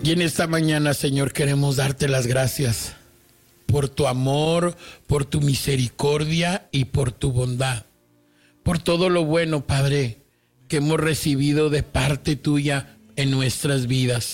Y en esta mañana, Señor, queremos darte las gracias por tu amor, por tu misericordia y por tu bondad. Por todo lo bueno, Padre, que hemos recibido de parte tuya en nuestras vidas.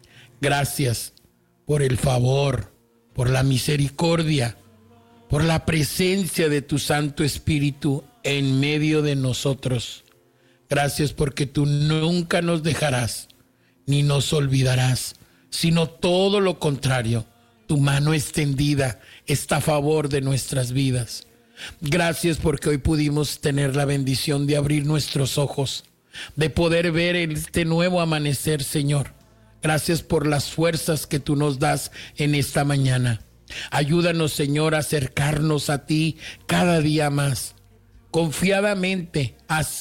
Gracias por el favor, por la misericordia, por la presencia de tu Santo Espíritu en medio de nosotros. Gracias porque tú nunca nos dejarás ni nos olvidarás, sino todo lo contrario. Tu mano extendida está a favor de nuestras vidas. Gracias porque hoy pudimos tener la bendición de abrir nuestros ojos, de poder ver este nuevo amanecer, Señor. Gracias por las fuerzas que tú nos das en esta mañana. Ayúdanos, Señor, a acercarnos a ti cada día más, confiadamente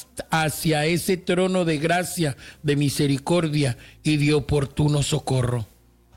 hacia ese trono de gracia, de misericordia y de oportuno socorro.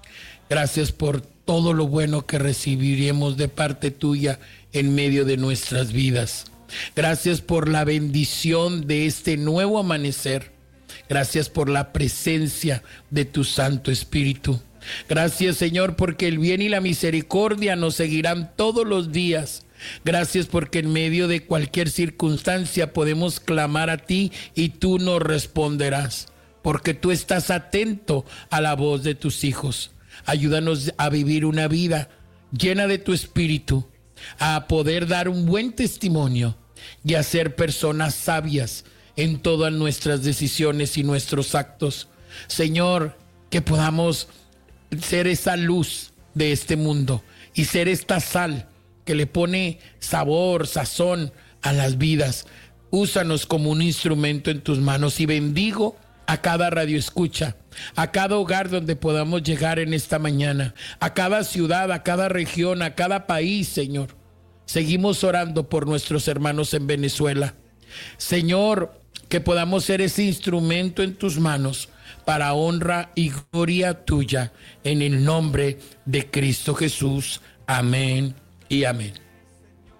Gracias por todo lo bueno que recibiremos de parte tuya en medio de nuestras vidas. Gracias por la bendición de este nuevo amanecer. Gracias por la presencia de tu Santo Espíritu. Gracias, Señor, porque el bien y la misericordia nos seguirán todos los días. Gracias porque en medio de cualquier circunstancia podemos clamar a ti y tú nos responderás, porque tú estás atento a la voz de tus hijos. Ayúdanos a vivir una vida llena de tu Espíritu, a poder dar un buen testimonio y a ser personas sabias en todas nuestras decisiones y nuestros actos. Señor, que podamos ser esa luz de este mundo y ser esta sal que le pone sabor, sazón a las vidas. Úsanos como un instrumento en tus manos y bendigo a cada radioescucha, a cada hogar donde podamos llegar en esta mañana, a cada ciudad, a cada región, a cada país, Señor. Seguimos orando por nuestros hermanos en Venezuela. Señor, que podamos ser ese instrumento en tus manos para honra y gloria tuya, en el nombre de Cristo Jesús. Amén y amén.